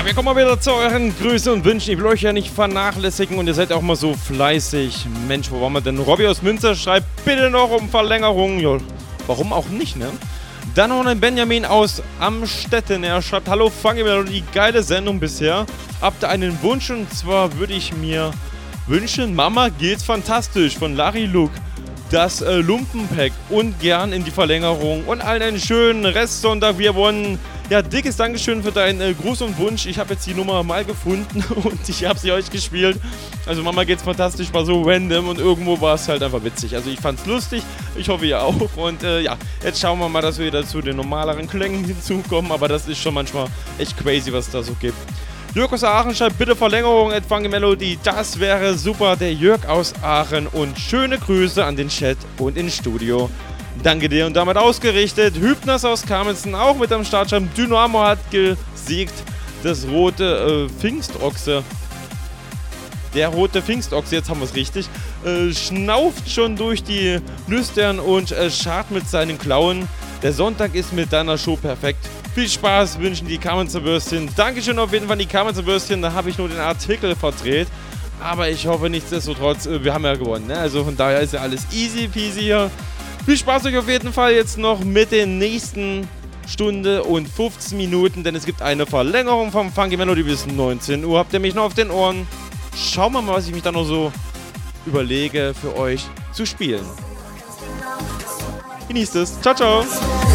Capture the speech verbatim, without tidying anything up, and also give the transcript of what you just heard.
Ja, wir kommen mal wieder zu euren Grüßen und Wünschen. Ich will euch ja nicht vernachlässigen und ihr seid auch mal so fleißig. Mensch, wo waren wir denn? Robby aus Münster schreibt bitte noch um Verlängerung. Ja, warum auch nicht, ne? Dann noch ein Benjamin aus Amstetten. Er schreibt, hallo Funky Melody, geile Sendung bisher. Habt ihr einen Wunsch und zwar würde ich mir wünschen, Mama geht's fantastisch von Larry Luke. Das äh, Lumpenpack und gern in die Verlängerung und allen einen schönen Restsonntag. Wir wollen, ja, dickes Dankeschön für deinen äh, Gruß und Wunsch. Ich habe jetzt die Nummer mal gefunden und ich habe sie euch gespielt. Also Mama geht's fantastisch, war so random und irgendwo war es halt einfach witzig. Also ich fand's lustig, ich hoffe ihr auch. Und äh, ja, jetzt schauen wir mal, dass wir wieder zu den normaleren Klängen hinzukommen. Aber das ist schon manchmal echt crazy, was es da so gibt. Jörg aus Aachen schreibt bitte Verlängerung at Funky Melody. Das wäre super, der Jörg aus Aachen. Und schöne Grüße an den Chat und ins Studio. Danke dir und damit ausgerichtet. Hübners aus Kamenzen auch mit am Start schreiben. Dynamo hat gesiegt. Das rote äh, Pfingstochse. Der rote Pfingstochse, jetzt haben wir es richtig, äh, schnauft schon durch die Nüstern und äh, scharrt mit seinen Klauen. Der Sonntag ist mit deiner Show perfekt. Viel Spaß wünschen die Kamenzer Würstchen. Dankeschön auf jeden Fall die Kamenzer Würstchen. Da habe ich nur den Artikel verdreht. Aber ich hoffe nichtsdestotrotz, wir haben ja gewonnen. Ne? Also von daher ist ja alles easy peasy hier. Viel Spaß euch auf jeden Fall jetzt noch mit den nächsten Stunde und fünfzehn Minuten. Denn es gibt eine Verlängerung vom Funky Melody bis neunzehn Uhr. Habt ihr mich noch auf den Ohren? Schauen wir mal, was ich mich da noch so überlege für euch zu spielen. Genießt es. Ciao, ciao.